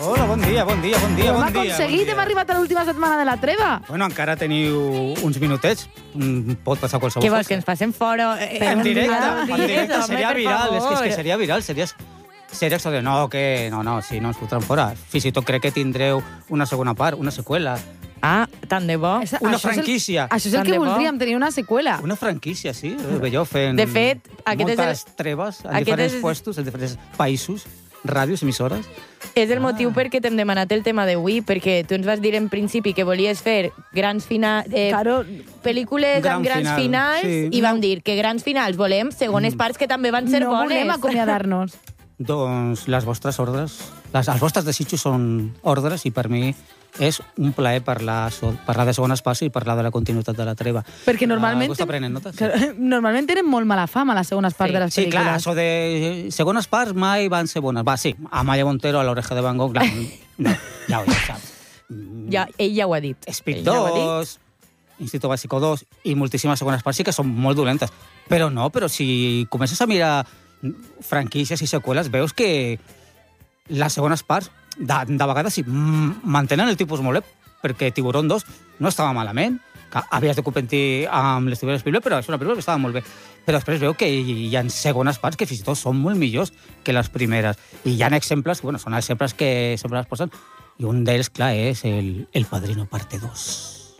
Hola, bon dia. Hem aconseguit, hem arribat a l'última setmana de la treva. Bueno, encara teniu uns minutets. Pot passar qualsevol Què vols, cosa. que ens passem fora? En directe, seria viral. És que seria viral, seria extraordinari. No, sí, no ens fotran fora. Fins i tot crec que tindreu una segona part, una seqüela. Ah, tant de bo. Una franquícia. Això és el Tant que de bo. voldríem, tenir una seqüela. Una franquícia, sí. Jo fent De fet, aquest és moltes treves en diferents puestos, en diferents països, ràdios, emissores. És el motiu perquè t'hem demanat el tema d'avui, perquè tu ens vas dir en principi que volies fer grans finals, pel·lícules amb grans finals, sí. i vam dir que grans finals volem segones parts que també van ser No bones. volem acomiadar-nos. Doncs les vostres ordres, els vostres desitjos són ordres i per mi és un plaer parlar de segones parts i parlar de la continuïtat de la treva. Perquè normalment... Vostè prenen notes? Sí. Normalment tenen molt mala fama les segones parts de les Sí, pel·lícules. clar, això de segones parts mai van ser bones. Va, sí, Amaya Montero a l'Oreja de Van Gogh, clar, no, ja ho saps. Ja, ell ja ho ha dit. Speed Ell ja ho ha dit. 2, Instituto Básico 2 i moltíssimes segones parts sí que són molt dolentes. Però si comences a mirar franquícies i seqüeles, veus que les segones parts de vegades sí, mantenen el tipus molt bé, perquè Tiburón 2 no estava malament, que havies de competir amb l'Steven Spielberg, però és una pel·lícula que estava molt bé. Però després veu que hi ha segones parts que fins i tot són molt millors que les primeres. I hi ha exemples, són exemples que sempre es posen, i un d'ells, clar, és el Padrino parte 2.